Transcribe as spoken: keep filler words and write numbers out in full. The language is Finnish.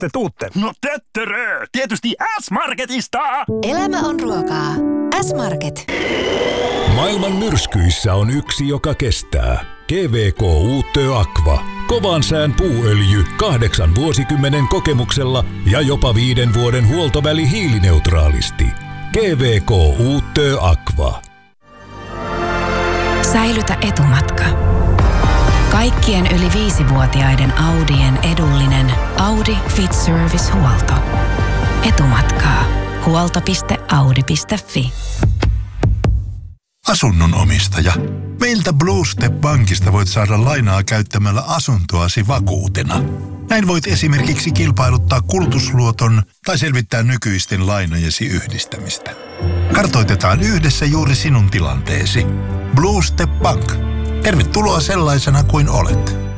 te tuutte? No töttörö! Tietysti S-Marketista! Elämä on ruokaa. S-Market. Maailman myrskyissä on yksi, joka kestää. G V K Uutö Aqua. Kovan sään puuöljy kahdeksan vuosikymmenen kokemuksella ja jopa viiden vuoden huoltoväli hiilineutraalisti. G V K Uutö Aqua. Säilytä etumatka. Kaikkien yli viisivuotiaiden Audien edullinen Audi Fit Service-huolto. Etumatkaa. huolto piste audi piste fi. Asunnon omistaja. Meiltä Blue Step Bankista voit saada lainaa käyttämällä asuntoasi vakuutena. Näin voit esimerkiksi kilpailuttaa kulutusluoton tai selvittää nykyisten lainojesi yhdistämistä. Kartoitetaan yhdessä juuri sinun tilanteesi. Blue Step Bank. Tervetuloa sellaisena kuin olet.